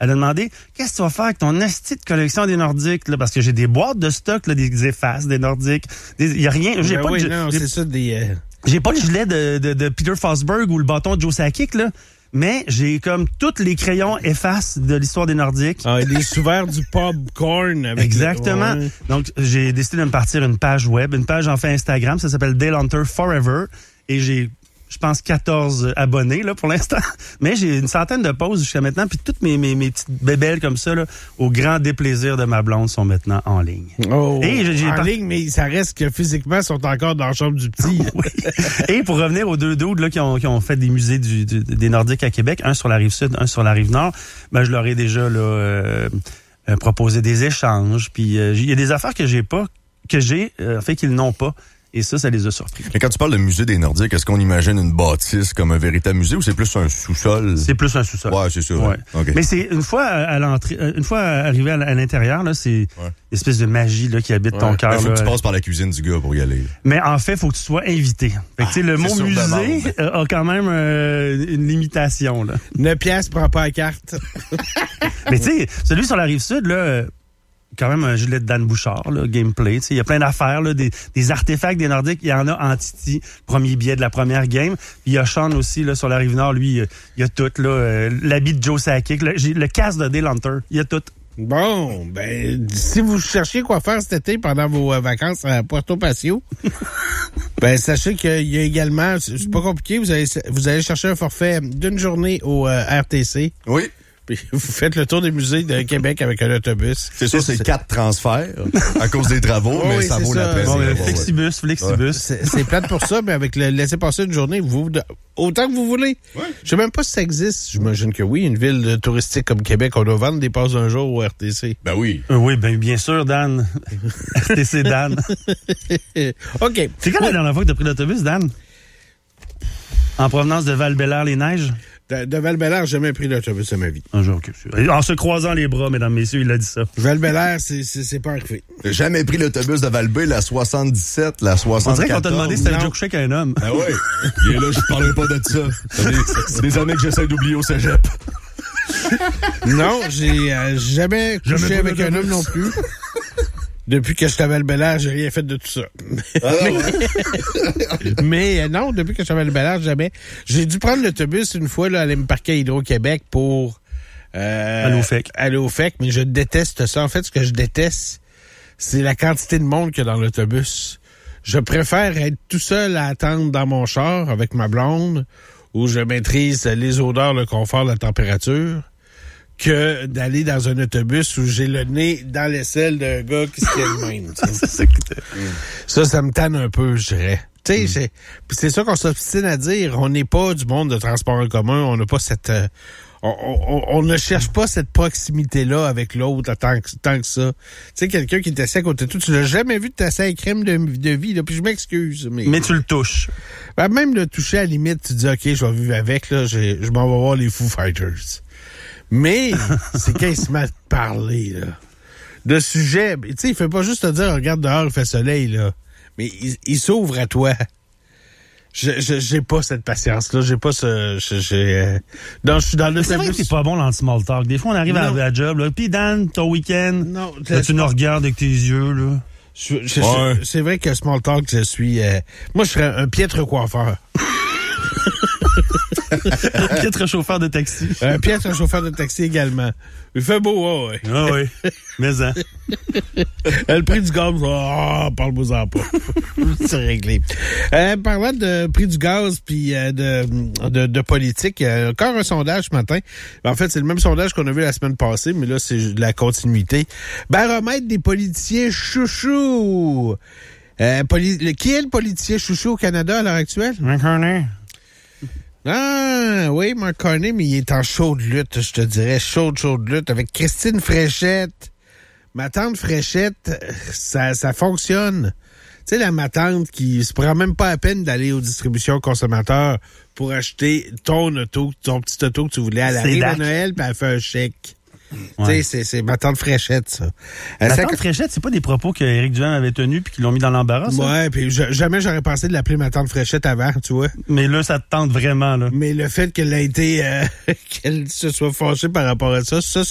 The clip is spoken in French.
Elle a demandé, qu'est-ce que tu vas faire avec ton esti de collection des Nordiques, là? Parce que j'ai des boîtes de stock, là, des effaces, des Nordiques. Il y a rien. J'ai pas c'est ça, des... J'ai pas le gilet de Peter Forsberg ou le bâton de Joe Sakic, là. Mais j'ai comme tous les crayons effaces de l'histoire des Nordiques. Ah, et des sous-verts du popcorn. Avec exactement. Ouais. Donc, j'ai décidé de me partir une page web, une page enfin Instagram. Ça s'appelle Dale Hunter Forever. Et j'ai, je pense, 14 abonnés là pour l'instant. Mais j'ai une centaine de posts jusqu'à maintenant. Puis toutes mes petites bébelles comme ça, là, au grand déplaisir de ma blonde, sont maintenant en ligne. Oh, et en ligne, mais ça reste que physiquement, ils sont encore dans la chambre du petit. Oui. Et pour revenir aux deux dudes là, qui ont fait des musées des Nordiques à Québec, un sur la rive sud, un sur la rive nord, ben je leur ai déjà là, proposé des échanges. Puis il y a des affaires que j'ai pas, en fait qu'ils n'ont pas. Et ça les a surpris. Mais quand tu parles de musée des Nordiques, est-ce qu'on imagine une bâtisse comme un véritable musée ou c'est plus un sous-sol? C'est plus un sous-sol. Ouais, c'est ça. Ouais. Okay. Mais c'est une fois à l'entrée, une fois arrivé à l'intérieur, là, c'est une espèce de magie là qui habite ton cœur. Il faut que tu passes par la cuisine du gars pour y aller. Mais en fait, il faut que tu sois invité. Fait que, tu sais, le mot musée a quand même une limitation. Là. 9 piastres, prends pas la carte. Mais tu sais, celui sur la rive sud, là... quand même un gilet de Dan Bouchard, là, gameplay. Il y a plein d'affaires, là, des artefacts des Nordiques. Il y en a en Titi, premier billet de la première game. Puis il y a Sean aussi, là, sur la Rive-Nord. Lui, il y a tout, là. L'habit de Joe Sakic, le casque de Dale Hunter. Il y a tout. Bon, ben, si vous cherchez quoi faire cet été pendant vos vacances à Puerto Pacio, ben, sachez qu'il y a également, c'est pas compliqué, vous allez chercher un forfait d'une journée au RTC. Oui. Puis vous faites le tour des musées de Québec avec un autobus. C'est sûr, c'est 4 transferts à cause des travaux, mais ça vaut la peine. Bon, Flexibus. Ouais. C'est plate pour ça, mais avec le laisser passer une journée, autant que vous voulez. Ouais. Je sais même pas si ça existe. J'imagine que oui, une ville touristique comme Québec, on doit vendre des passes d'un jour au RTC. Ben oui. Oui, ben bien sûr, Dan. RTC Dan. OK. C'est quand la dernière fois que t'as pris l'autobus, Dan? En provenance de Val-Bélair-les-Neiges? De Val-Bélair, j'ai jamais pris l'autobus de ma vie. Un jour, en se croisant les bras, mesdames, messieurs, il a dit ça. Val-Bélair, c'est pas arrivé. J'ai jamais pris l'autobus de Val-Bé, la 77, la 74. On dirait qu'on t'a demandé si t'avais déjà couché avec un homme. Ah oui. Et là, je parlerai pas de ça. C'est des années que j'essaie d'oublier au cégep. Non, j'ai jamais couché avec un homme non plus. Depuis que je suis à Val-Bélair, j'ai rien fait de tout ça. Mais non, depuis que je suis à Val-Bélair, jamais. J'ai dû prendre l'autobus une fois, là, aller me parquer à Hydro-Québec pour... aller au FEC, mais je déteste ça. En fait, ce que je déteste, c'est la quantité de monde qu'il y a dans l'autobus. Je préfère être tout seul à attendre dans mon char avec ma blonde, où je maîtrise les odeurs, le confort, la température, que d'aller dans un autobus où j'ai le nez dans l'aisselle d'un gars qui se tient de même. Ça me tanne un peu, je dirais. Tu sais, c'est ça qu'on s'obstine à dire. On n'est pas du monde de transport en commun. On n'a pas cette... On ne cherche pas cette proximité-là avec l'autre tant que ça. Tu sais, quelqu'un qui est assis à côté de toi, tu l'as jamais vu de tasser à crème de vie, là, puis je m'excuse. Mais tu le touches. Ben, même le toucher, à la limite, tu dis, OK, je vais vivre avec, là, je m'en vais voir les Foo Fighters. Mais c'est quand il se met à te parler, là, de sujet. Tu sais, il fait pas juste te dire, regarde dehors, il fait soleil, là. Mais il s'ouvre à toi. J'ai pas cette patience-là. J'ai pas ce... non, je suis dans le... C'est vrai que c'est pas bon dans le small talk. Des fois, on arrive à la job, là. Puis Dan, ton week-end, non, là, tu nous regardes avec tes yeux, là. C'est vrai que small talk, je suis... moi, je serais un piètre coiffeur. Un piètre chauffeur de taxi. Un piètre chauffeur de taxi également. Il fait beau, ouais. Ah oui. Mais hein. Le prix du gaz, parle-moi-en pas. C'est réglé. Parlant de prix du gaz puis de politique, il y a encore un sondage ce matin. En fait, c'est le même sondage qu'on a vu la semaine passée, mais là, c'est de la continuité. Baromètre des politiciens chouchous. Qui est le politicien chouchou au Canada à l'heure actuelle? Mark Carney. Ah, oui, Mark Carney, mais il est en chaude lutte, je te dirais, chaude lutte, avec Christine Fréchette. Ma tante Fréchette, ça fonctionne. Tu sais, ma tante qui se prend même pas la peine d'aller aux distributions consommateurs pour acheter ton petit auto que tu voulais. Elle arrive à Noël, puis elle fait un chèque. Ouais. Tu sais, c'est ma tante Fréchette, ça. Ma tante Fréchette, c'est pas des propos qu'Éric Duhem avait tenus puis qu'ils l'ont mis dans l'embarras, ça? Ouais, puis jamais j'aurais pensé de l'appeler ma tante Fréchette avant, tu vois. Mais là, ça te tente vraiment, là. Mais le fait qu'elle a été... qu'elle se soit fâchée par rapport à ça